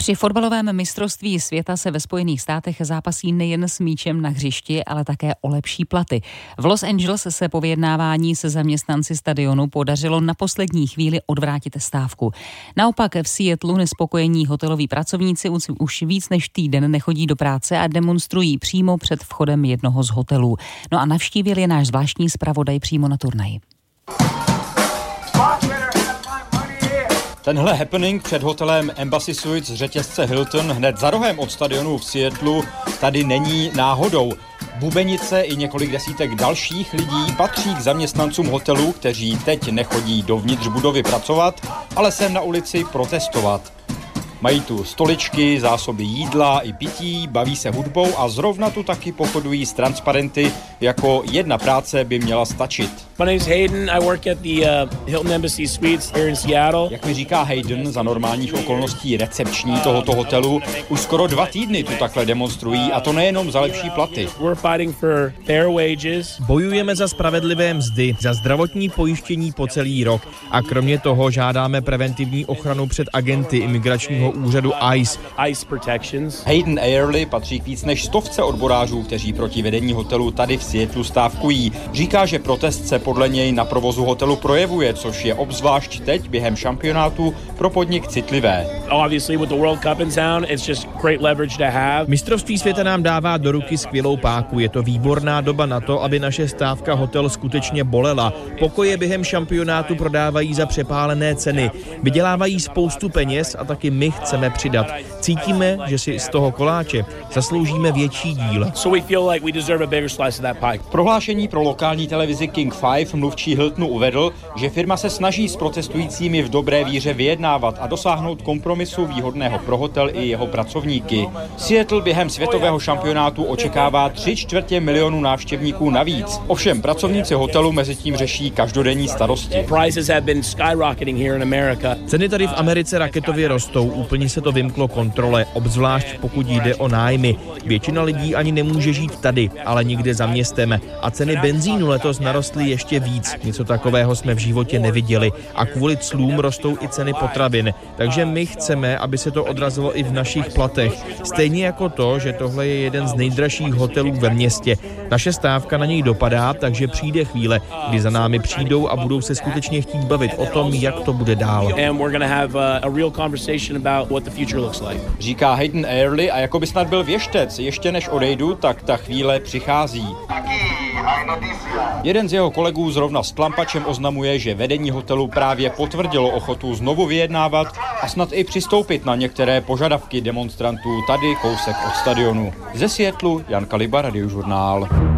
Při fotbalovém mistrovství světa se ve Spojených státech zápasí nejen s míčem na hřišti, ale také o lepší platy. V Los Angeles se po vyjednávání se zaměstnanci stadionu podařilo na poslední chvíli odvrátit stávku. Naopak v Seattlu nespokojení hoteloví pracovníci už víc než týden nechodí do práce a demonstrují přímo před vchodem jednoho z hotelů. No a navštívil je náš zvláštní zpravodaj přímo na turnaji. Tenhle happening před hotelem Embassy Suites z řetězce Hilton hned za rohem od stadionu v Seattlu tady není náhodou. Bubenice i několik desítek dalších lidí patří k zaměstnancům hotelu, kteří teď nechodí dovnitř budovy pracovat, ale sem na ulici protestovat. Mají tu stoličky, zásoby jídla i pití, baví se hudbou a zrovna tu taky pochodují s transparenty, jako jedna práce by měla stačit. My name is Hayden, I work at the Hilton Embassy Suites here in Seattle. Jak mi říká Hayden, za normálních okolností recepční tohoto hotelu, už skoro 2 týdny tu takhle demonstrují a to nejenom za lepší platy. We're fighting for fair wages. Bojujeme za spravedlivé mzdy, za zdravotní pojištění po celý rok a kromě toho žádáme preventivní ochranu před agenty imigračního úřadu ICE. ICE protections. Hayden Airley patří k víc než 100 odborářů, kteří proti vedení hotelu tady v Seattlu stávkují. Říká, že protest se podle něj na provozu hotelu projevuje, což je obzvlášť teď během šampionátu pro podnik citlivé. Obviously with the World Cup in town, it's just great leverage to have. Mistrovství světa nám dává do ruky skvělou páku. Je to výborná doba na to, aby naše stávka hotel skutečně bolela. Pokoje během šampionátu prodávají za přepálené ceny. Vydělávají spoustu peněz a taky my chceme přidat. Cítíme, že si z toho koláče zasloužíme větší díl. So we feel like we deserve a bigger slice of that pie. Prohlášení pro lokální televizi King 5 mluvčí Hiltonu uvedl, že firma se snaží s protestujícími v dobré víře vyjednávat a dosáhnout kompromisu výhodného pro hotel i jeho pracovníky. Seattle během světového šampionátu očekává 3/4 milionu návštěvníků navíc. Ovšem pracovníci hotelu mezitím řeší každodenní starosti. Prices have been skyrocketing here in America. Ceny tady v Americe raketově rostou, úplně se to vymklo kontrole, obzvlášť pokud jde o nájmy. Většina lidí ani nemůže žít tady, ale někde za městem. A ceny benzínu letos narostly ještě víc. Něco takového jsme v životě neviděli. A kvůli clům rostou i ceny potravin. Takže my chceme, aby se to odrazilo i v našich platech. Stejně jako to, že tohle je jeden z nejdražších hotelů ve městě. Naše stávka na něj dopadá, takže přijde chvíle, kdy za námi přijdou a budou se skutečně chtít bavit o tom, jak to bude dál. Říká Hayden Airley a jako by snad byl věštec, ještě než odejdu, tak ta chvíle přichází. Jeden z jeho kolegů zrovna s tlampačem oznamuje, že vedení hotelu právě potvrdilo ochotu znovu vyjednávat a snad i přistoupit na některé požadavky demonstrantů tady kousek od stadionu. Ze Seattlu Jan Kaliba, Radiožurnál.